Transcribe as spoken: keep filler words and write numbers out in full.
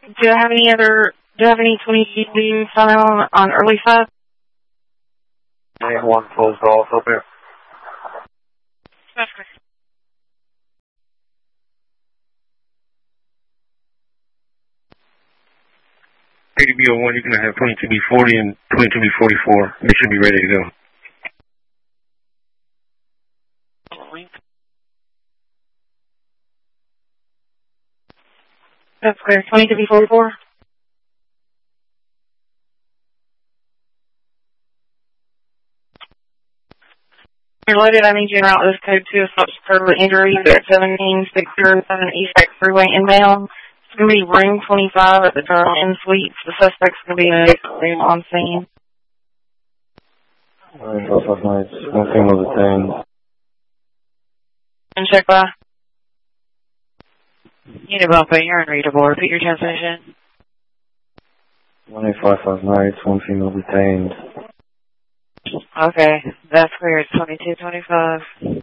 Do I have any other, do I have any twenty beams on, on early side? eight one closed off up here. That's good. A D B zero one, you're going to have twenty-two B forty and twenty-two B forty-four. They should be ready to go. That's clear. twenty-two B forty-four? You're loaded. I need you to route this code to a subsequent injury at seventeen six zero seven East X Freeway inbound. It's going to be room twenty-five at the Terminal Inn Suites. The suspect's going to be in the room on scene. Alright, off of nights. One female detained. And check by. Unit Alpha, you're unreadable. Repeat your transmission. one eight five five nights, one female detained. Okay, that's clear. It's twenty-two twenty-five.